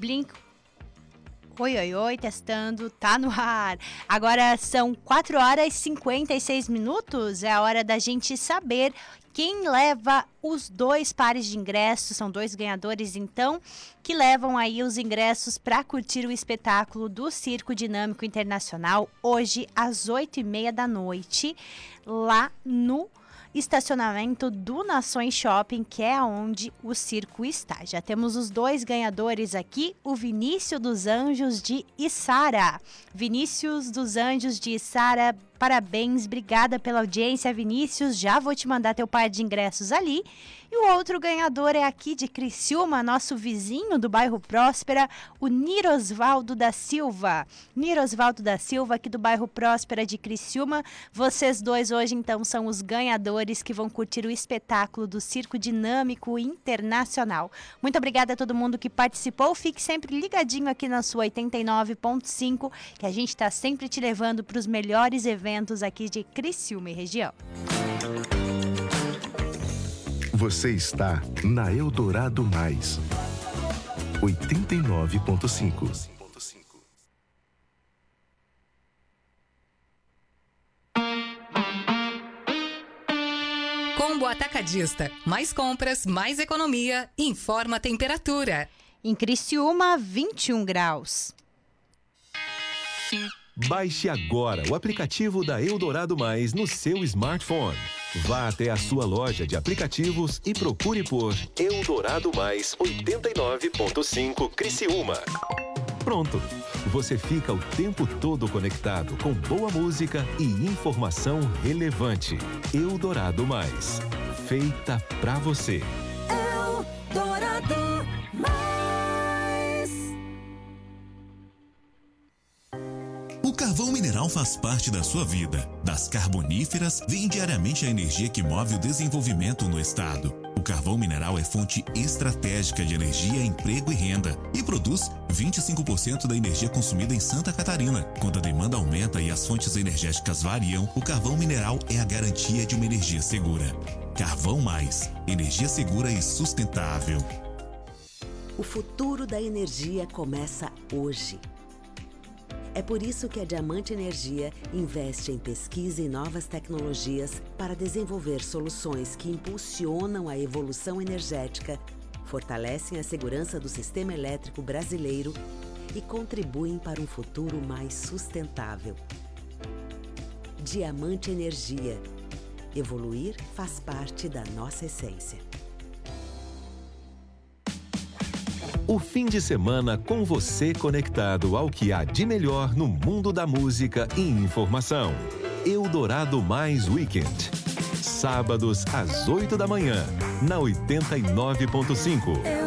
Blink. Oi, oi, oi, testando, tá no ar. Agora são 4 horas e 56 minutos, é a hora da gente saber quem leva os 2 pares de ingressos. São 2 ganhadores, então, que levam aí os ingressos para curtir o espetáculo do Circo Dinâmico Internacional, hoje às 8h30 da noite, lá no estacionamento do Nações Shopping, que é onde o circo está. Já temos os 2 ganhadores aqui, o Vinícius dos Anjos de Içara. Vinícius dos Anjos de Içara, parabéns, obrigada pela audiência, Vinícius. Já vou te mandar teu par de ingressos ali. E o outro ganhador é aqui de Criciúma, nosso vizinho do bairro Próspera, o Nirosvaldo da Silva. Nirosvaldo da Silva, aqui do bairro Próspera de Criciúma. Vocês 2 hoje, então, são os ganhadores que vão curtir o espetáculo do Circo Dinâmico Internacional. Muito obrigada a todo mundo que participou. Fique sempre ligadinho aqui na sua 89.5, que a gente está sempre te levando para os melhores eventos aqui de Criciúma e região. Você está na Eldorado Mais, 89.5. Combo Atacadista. Mais compras, mais economia. Informa a temperatura. Em Criciúma, 21 graus. Baixe agora o aplicativo da Eldorado Mais no seu smartphone. Vá até a sua loja de aplicativos e procure por Eldorado Mais 89.5 Criciúma. Pronto! Você fica o tempo todo conectado com boa música e informação relevante. Eldorado Mais. Feita pra você. Eldorado Mais. O carvão mineral faz parte da sua vida. Das carboníferas vem diariamente a energia que move o desenvolvimento no estado. O carvão mineral é fonte estratégica de energia, emprego e renda e produz 25% da energia consumida em Santa Catarina. Quando a demanda aumenta e as fontes energéticas variam, o carvão mineral é a garantia de uma energia segura. Carvão Mais, energia segura e sustentável. O futuro da energia começa hoje. É por isso que a Diamante Energia investe em pesquisa e novas tecnologias para desenvolver soluções que impulsionam a evolução energética, fortalecem a segurança do sistema elétrico brasileiro e contribuem para um futuro mais sustentável. Diamante Energia. Evoluir faz parte da nossa essência. O fim de semana com você conectado ao que há de melhor no mundo da música e informação. Eldorado Mais Weekend. Sábados às 8 da manhã, na 89.5.